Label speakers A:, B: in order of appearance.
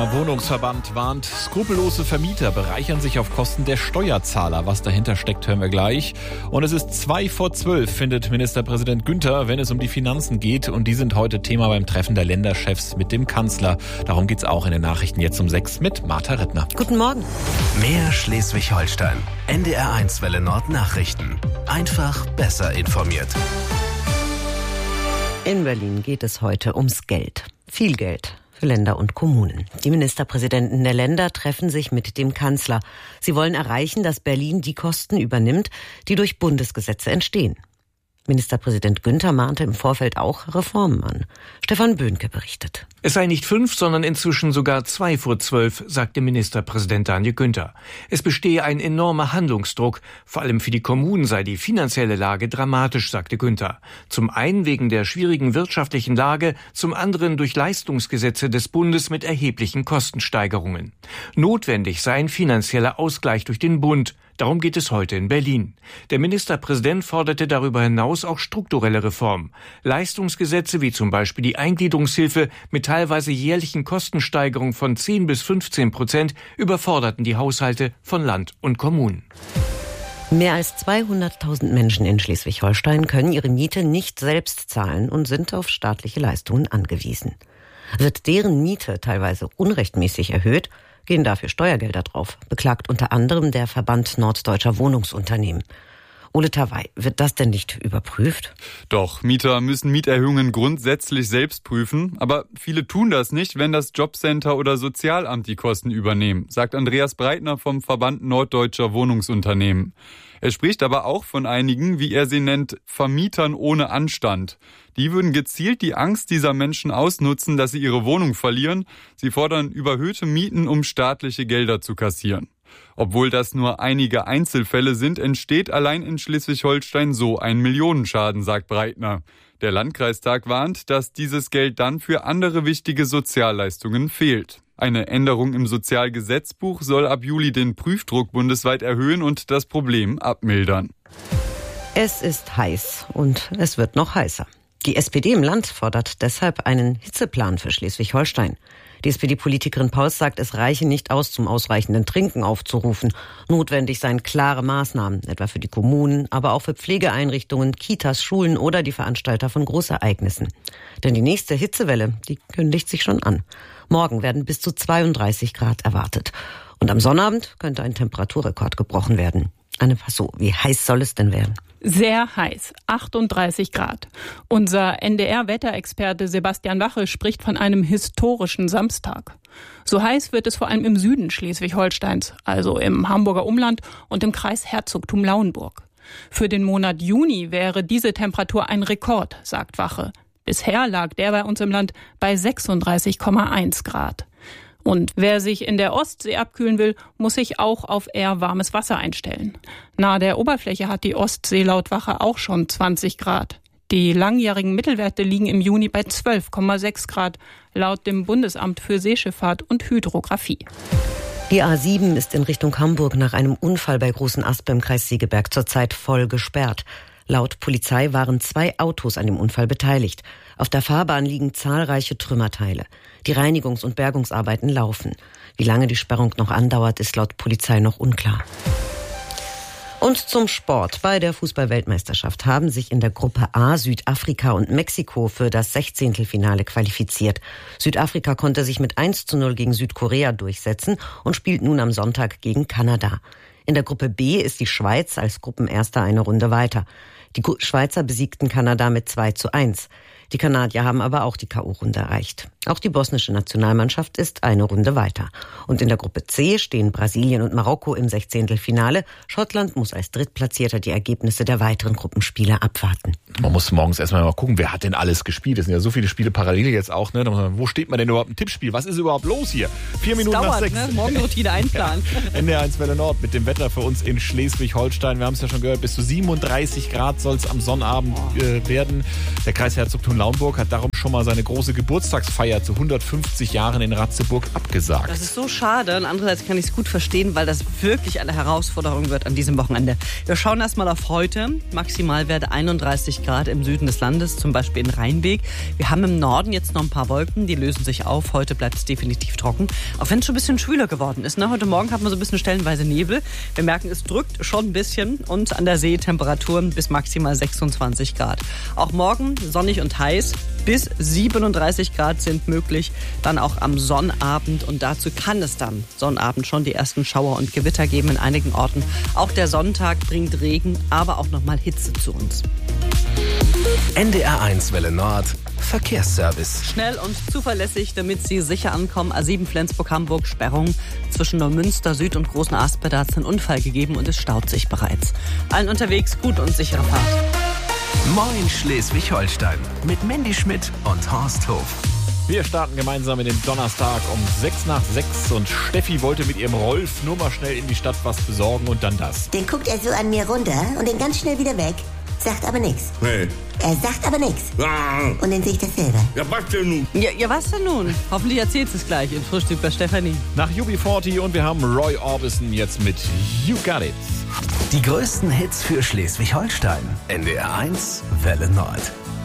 A: Der Wohnungsverband warnt, skrupellose Vermieter bereichern sich auf Kosten der Steuerzahler. Was dahinter steckt, hören wir gleich. Und es ist 11:02, findet Ministerpräsident Günther, wenn es um die Finanzen geht. Und die sind heute Thema beim Treffen der Länderchefs mit dem Kanzler. Darum geht's auch in den Nachrichten jetzt um 6 mit Martha Rittner.
B: Guten Morgen.
C: Mehr Schleswig-Holstein. NDR1 Welle Nord Nachrichten. Einfach besser informiert.
B: In Berlin geht es heute ums Geld. Viel Geld für Länder und Kommunen. Die Ministerpräsidenten der Länder treffen sich mit dem Kanzler. Sie wollen erreichen, dass Berlin die Kosten übernimmt, die durch Bundesgesetze entstehen. Ministerpräsident Günther mahnte im Vorfeld auch Reformen an. Stefan Böhnke berichtet.
D: Es sei nicht 5, sondern inzwischen sogar 11:02, sagte Ministerpräsident Daniel Günther. Es bestehe ein enormer Handlungsdruck. Vor allem für die Kommunen sei die finanzielle Lage dramatisch, sagte Günther. Zum einen wegen der schwierigen wirtschaftlichen Lage, zum anderen durch Leistungsgesetze des Bundes mit erheblichen Kostensteigerungen. Notwendig sei ein finanzieller Ausgleich durch den Bund. Darum geht es heute in Berlin. Der Ministerpräsident forderte darüber hinaus auch strukturelle Reformen. Leistungsgesetze wie zum Beispiel die Eingliederungshilfe mit teilweise jährlichen Kostensteigerungen von 10-15% überforderten die Haushalte von Land und Kommunen.
B: Mehr als 200.000 Menschen in Schleswig-Holstein können ihre Miete nicht selbst zahlen und sind auf staatliche Leistungen angewiesen. Wird deren Miete teilweise unrechtmäßig erhöht, gehen dafür Steuergelder drauf, beklagt unter anderem der Verband Norddeutscher Wohnungsunternehmen. Ole Tawai, wird das denn nicht überprüft?
E: Doch, Mieter müssen Mieterhöhungen grundsätzlich selbst prüfen. Aber viele tun das nicht, wenn das Jobcenter oder Sozialamt die Kosten übernehmen, sagt Andreas Breitner vom Verband Norddeutscher Wohnungsunternehmen. Er spricht aber auch von einigen, wie er sie nennt, Vermietern ohne Anstand. Die würden gezielt die Angst dieser Menschen ausnutzen, dass sie ihre Wohnung verlieren. Sie fordern überhöhte Mieten, um staatliche Gelder zu kassieren. Obwohl das nur einige Einzelfälle sind, entsteht allein in Schleswig-Holstein so ein Millionenschaden, sagt Breitner. Der Landkreistag warnt, dass dieses Geld dann für andere wichtige Sozialleistungen fehlt. Eine Änderung im Sozialgesetzbuch soll ab Juli den Prüfdruck bundesweit erhöhen und das Problem abmildern.
B: Es ist heiß und es wird noch heißer. Die SPD im Land fordert deshalb einen Hitzeplan für Schleswig-Holstein. Die SPD-Politikerin Pauls sagt, es reiche nicht aus, zum ausreichenden Trinken aufzurufen. Notwendig seien klare Maßnahmen, etwa für die Kommunen, aber auch für Pflegeeinrichtungen, Kitas, Schulen oder die Veranstalter von Großereignissen. Denn die nächste Hitzewelle, die kündigt sich schon an. Morgen werden bis zu 32 Grad erwartet. Und am Sonnabend könnte ein Temperaturrekord gebrochen werden. Anne Passot, wie heiß soll es denn werden?
F: Sehr heiß, 38 Grad. Unser NDR-Wetterexperte Sebastian Wache spricht von einem historischen Samstag. So heiß wird es vor allem im Süden Schleswig-Holsteins, also im Hamburger Umland und im Kreis Herzogtum Lauenburg. Für den Monat Juni wäre diese Temperatur ein Rekord, sagt Wache. Bisher lag der bei uns im Land bei 36,1 Grad. Und wer sich in der Ostsee abkühlen will, muss sich auch auf eher warmes Wasser einstellen. Nahe der Oberfläche hat die Ostsee laut Wache auch schon 20 Grad. Die langjährigen Mittelwerte liegen im Juni bei 12,6 Grad, laut dem Bundesamt für Seeschifffahrt und Hydrographie.
B: Die A7 ist in Richtung Hamburg nach einem Unfall bei Großen Aspe im Kreis Segeberg zurzeit voll gesperrt. Laut Polizei waren 2 Autos an dem Unfall beteiligt. Auf der Fahrbahn liegen zahlreiche Trümmerteile. Die Reinigungs- und Bergungsarbeiten laufen. Wie lange die Sperrung noch andauert, ist laut Polizei noch unklar. Und zum Sport. Bei der Fußball-Weltmeisterschaft haben sich in der Gruppe A Südafrika und Mexiko für das 16. qualifiziert. Südafrika konnte sich mit 1:0 gegen Südkorea durchsetzen und spielt nun am Sonntag gegen Kanada. In der Gruppe B ist die Schweiz als Gruppenerster eine Runde weiter. Die Schweizer besiegten Kanada mit 2:1. Die Kanadier haben aber auch die K.O.-Runde erreicht. Auch die bosnische Nationalmannschaft ist eine Runde weiter. Und in der Gruppe C stehen Brasilien und Marokko im 16. Schottland muss als Drittplatzierter die Ergebnisse der weiteren Gruppenspiele abwarten.
A: Man muss morgens erstmal mal gucken, wer hat denn alles gespielt. Es sind ja so viele Spiele parallel jetzt auch. Ne? Wo steht man denn überhaupt im Tippspiel? Was ist überhaupt los hier? 4 Minuten nach 6.
G: Ne? Morgenroutine einplanen.
A: NDR1 Welle Nord mit dem Wetter für uns in Schleswig-Holstein. Wir haben es ja schon gehört, bis zu 37 Grad soll es am Sonnabend werden. Der Kreis Herzogtum Lauenburg hat darum schon mal seine große Geburtstagsfeier zu 150 Jahren in Ratzeburg abgesagt.
G: Das ist so schade. Und andererseits kann ich es gut verstehen, weil das wirklich eine Herausforderung wird an diesem Wochenende. Wir schauen erstmal auf heute. Maximalwerte 31 Grad im Süden des Landes, zum Beispiel in Rheinbeek. Wir haben im Norden jetzt noch ein paar Wolken, die lösen sich auf. Heute bleibt es definitiv trocken. Auch wenn es schon ein bisschen schwüler geworden ist. Heute Morgen hat man so ein bisschen stellenweise Nebel. Wir merken, es drückt schon ein bisschen. Und an der See Temperaturen bis maximal 26 Grad. Auch morgen sonnig und heiß. Bis 37 Grad sind möglich. Dann auch am Sonnabend. Und dazu kann es dann Sonnabend schon die ersten Schauer und Gewitter geben in einigen Orten. Auch der Sonntag bringt Regen, aber auch nochmal Hitze zu uns.
C: NDR1 Welle Nord. Verkehrsservice.
G: Schnell und zuverlässig, damit Sie sicher ankommen. A7 Flensburg-Hamburg, Sperrung zwischen Neumünster Süd und Großen Aspe. Da hat es einen Unfall gegeben und es staut sich bereits. Allen unterwegs gut und sichere Fahrt.
C: Moin Schleswig-Holstein mit Mandy Schmidt und Horst Hof.
A: Wir starten gemeinsam in den Donnerstag um 6:06 und Steffi wollte mit ihrem Rolf nur mal schnell in die Stadt was besorgen und dann das.
H: Den guckt er so an mir runter und den ganz schnell wieder weg. Sagt aber nichts.
I: Nee.
H: Er sagt aber nichts.
I: Ah.
H: Und dann sehe ich das selber.
I: Ja, was denn nun?
G: Ja, was denn nun? Hoffentlich erzählt es gleich in Frühstück bei Stefanie.
A: Nach UB40 und wir haben Roy Orbison jetzt mit You Got It.
C: Die größten Hits für Schleswig-Holstein. NDR1 Welle Nord.